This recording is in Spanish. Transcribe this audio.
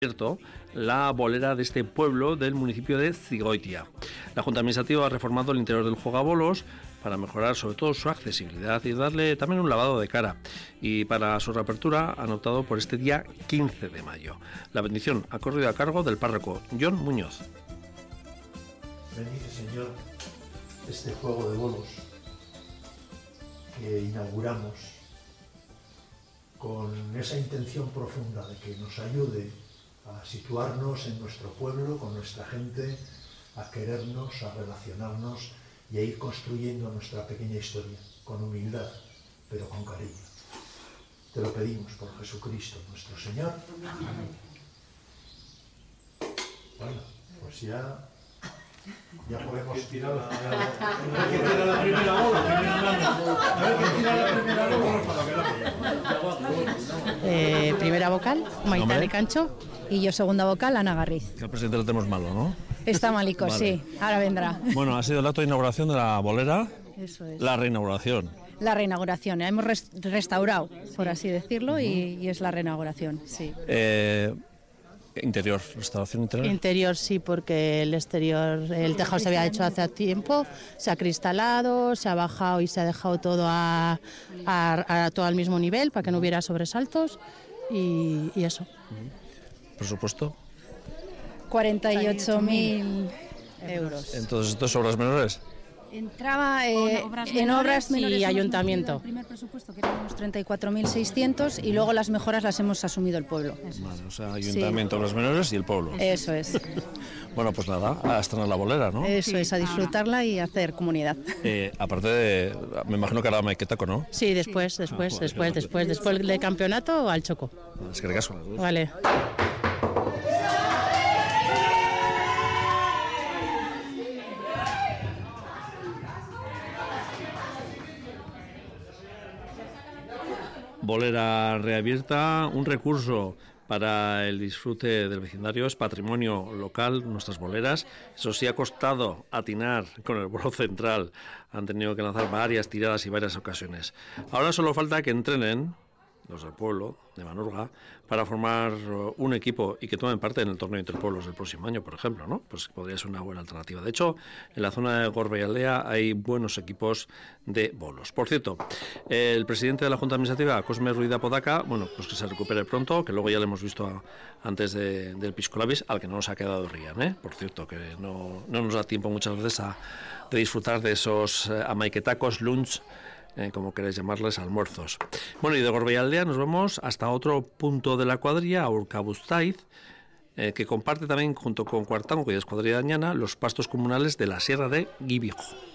la bolera de este pueblo del municipio de Zigoitia. La Junta Administrativa ha reformado el interior del jugabolos para mejorar sobre todo su accesibilidad y darle también un lavado de cara. Y para su reapertura han optado por este día 15 de mayo. La bendición ha corrido a cargo del párroco John Muñoz. Bendice, Señor, este juego de bolos que inauguramos con esa intención profunda de que nos ayude a situarnos en nuestro pueblo, con nuestra gente, a querernos, a relacionarnos y a ir construyendo nuestra pequeña historia, con humildad, pero con cariño. Te lo pedimos por Jesucristo, nuestro Señor. Amén. Bueno, pues ya podemos tirar la primera bola. Primera vocal, Maitane Cancho. Y yo segunda vocal, Ana Garriz. El presidente lo tenemos malo, ¿no? Está malico, vale. Sí, ahora vendrá. Bueno, ha sido el acto de inauguración de la bolera. Eso es. La reinauguración. La reinauguración, hemos restaurado, por así decirlo, y es la reinauguración, sí. Interior, restauración interior. Interior sí, porque el exterior, el tejado se había hecho hace tiempo, se ha cristalado, se ha bajado y se ha dejado todo a todo al mismo nivel para que no hubiera sobresaltos y eso. ¿Presupuesto? 48.000 euros. Entonces, ¿esto es obras menores? Entraba en obras menores y ayuntamiento. El primer presupuesto, que eran unos 34.600, y luego las mejoras las hemos asumido el pueblo. Vale, o sea, ayuntamiento, obras menores y el pueblo. Eso es. Bueno, pues nada, a estrenar la bolera, ¿no? Eso es, a disfrutarla y hacer comunidad. Aparte de, me imagino que hará maquetaco, ¿no? Sí, después del campeonato al Choco. Es que recaso las dos. Vale. Bolera reabierta, un recurso para el disfrute del vecindario, es patrimonio local, nuestras boleras. Eso sí, ha costado atinar con el bolo central, han tenido que lanzar varias tiradas y varias ocasiones. Ahora solo falta que entrenen los del pueblo, de Manurga, para formar un equipo y que tomen parte en el torneo interpueblos del próximo año, por ejemplo, ¿no? Pues podría ser una buena alternativa. De hecho, en la zona de Gorbeialdea hay buenos equipos de bolos. Por cierto, el presidente de la Junta Administrativa, Cosme Ruiz de Apodaca, bueno, pues que se recupere pronto, que luego ya le hemos visto antes del Pisco Labis, al que no nos ha quedado Rian, ¿eh? Por cierto, que no nos da tiempo muchas veces de disfrutar de esos amaiquetacos, lunch, como queréis llamarles, almuerzos. Bueno, y de Gorbeialdea nos vamos hasta otro punto de la cuadrilla, a Urkabustaiz, que comparte también junto con Cuartango y Escuadrilla de Añana los pastos comunales de la Sierra de Guibijo.